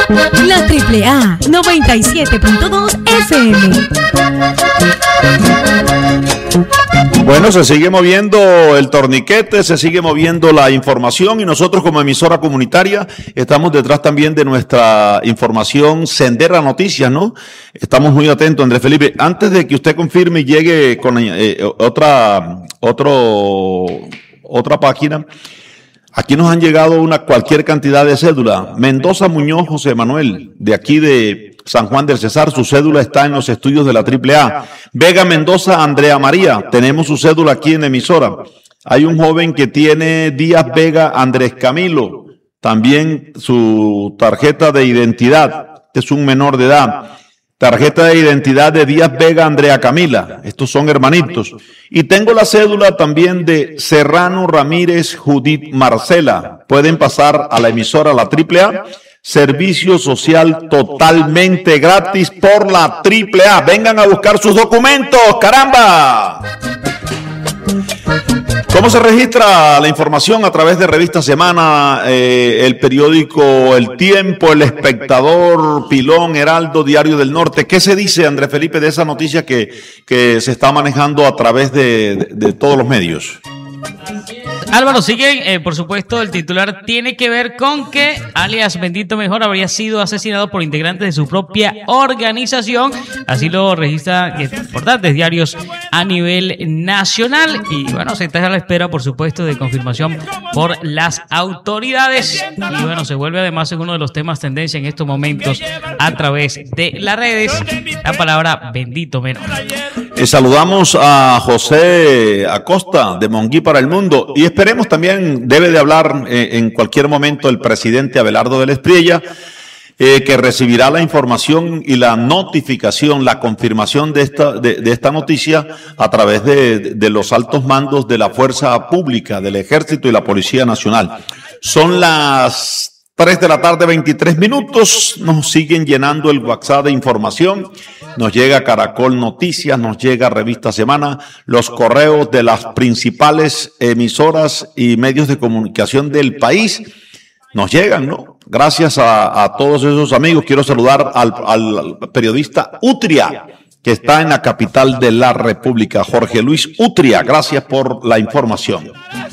La AAA 97.2 FM. Bueno, se sigue moviendo el torniquete, se sigue moviendo la información y nosotros como emisora comunitaria estamos detrás también de nuestra información Sendera Noticias, ¿no? Estamos muy atentos, Andrés Felipe. Antes de que usted confirme y llegue con otra página, aquí nos han llegado cualquier cantidad de cédula. Mendoza Muñoz José Manuel, de aquí de San Juan del Cesar, su cédula está en los estudios de la AAA. Vega Mendoza Andrea María, tenemos su cédula aquí en la emisora. Hay un joven que tiene Díaz Vega Andrés Camilo, también su tarjeta de identidad, que es un menor de edad. Tarjeta de identidad de Díaz Vega Andrea Camila, estos son hermanitos. Y tengo la cédula también de Serrano Ramírez Judith Marcela. Pueden pasar a la emisora La AAA. Servicio social totalmente gratis por la AAA. Vengan a buscar sus documentos, caramba. ¿Cómo se registra la información? A través de Revista Semana, el periódico El Tiempo, El Espectador, Pilón, Heraldo, Diario del Norte. ¿Qué se dice, Andrés Felipe, de esa noticia que se está manejando a través de todos los medios? Álvaro, sigue, por supuesto, el titular tiene que ver con que alias Bendito Mejor habría sido asesinado por integrantes de su propia organización. Así lo registran importantes diarios a nivel nacional. Y bueno, se está a la espera, por supuesto, de confirmación por las autoridades. Y bueno, se vuelve además en uno de los temas tendencia en estos momentos a través de las redes. La palabra Bendito Menor. Saludamos a José Acosta de Monguí para el Mundo y esperemos también, debe de hablar en cualquier momento el presidente Abelardo de la Espriella, que recibirá la información y la notificación, la confirmación de esta noticia a través de los altos mandos de la Fuerza Pública, del Ejército y la Policía Nacional. Son las 3 de la tarde, 23 minutos, nos siguen llenando el WhatsApp de información. Nos llega Caracol Noticias, nos llega Revista Semana, los correos de las principales emisoras y medios de comunicación del país nos llegan, ¿no? Gracias a todos esos amigos. Quiero saludar al periodista Utria, que está en la capital de la República, Jorge Luis Utria. Gracias por la información.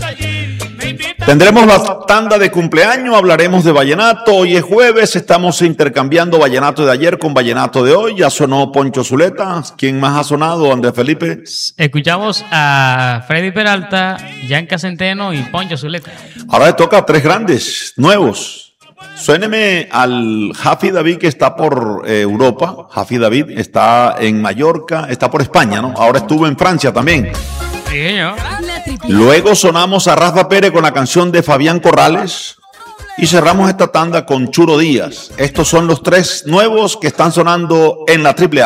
Tendremos la tanda de cumpleaños, hablaremos de vallenato. Hoy es jueves, estamos intercambiando vallenato de ayer con vallenato de hoy. Ya sonó Poncho Zuleta. ¿Quién más ha sonado, Andrés Felipe? Escuchamos a Freddy Peralta, Yanka Centeno y Poncho Zuleta. Ahora le toca a tres grandes, nuevos. Suéneme al Jafi David, que está por Europa. Jafi David está en Mallorca, está por España, ¿no? Ahora estuvo en Francia también. Sí, señor. Luego sonamos a Rafa Pérez con la canción de Fabián Corrales y cerramos esta tanda con Churo Díaz. Estos son los tres nuevos que están sonando en la AAA.